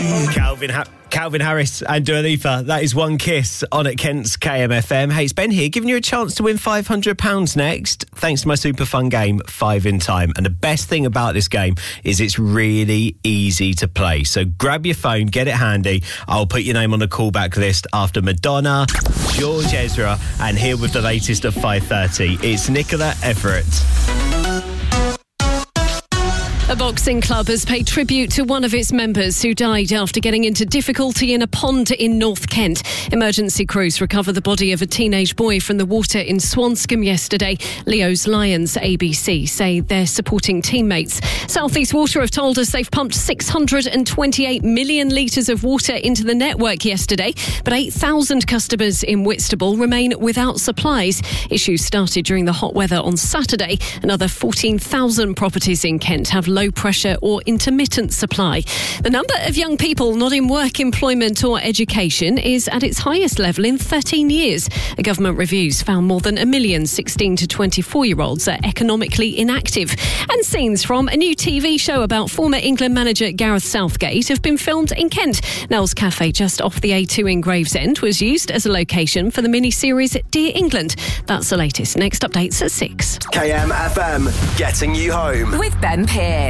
Calvin Harris and Dua Lipa. That is One Kiss on at Kent's KMFM. Hey, it's Ben here, giving you a chance to win £500 next, thanks to my super fun game, 5 in Time. And the best thing about this game is it's really easy to play. So grab your phone, get it handy. I'll put your name on the callback list after Madonna, George Ezra, and here with the latest of 5:30, it's Nicola Everett. A boxing club has paid tribute to one of its members who died after getting into difficulty in a pond in North Kent. Emergency crews recovered the body of a teenage boy from the water in Swanscombe yesterday. Leo's Lions ABC say they're supporting teammates. South East Water have told us they've pumped 628 million litres of water into the network yesterday, but 8,000 customers in Whitstable remain without supplies. Issues started during the hot weather on Saturday. Another 14,000 properties in Kent have low pressure or intermittent supply. The number of young people not in work, employment or education is at its highest level in 13 years. A government review's found more than 1 million 16 to 24-year-olds are economically inactive. And scenes from a new TV show about former England manager Gareth Southgate have been filmed in Kent. Nell's Cafe, just off the A2 in Gravesend, was used as a location for the mini-series Dear England. That's the latest. Next updates at 6. KMFM, getting you home. With Ben Pearce.